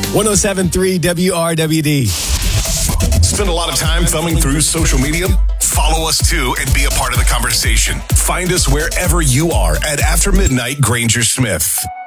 107.3 WRWD. Spend a lot of time thumbing through social media? Follow us too and be a part of the conversation. Find us wherever you are at After Midnight Granger Smith.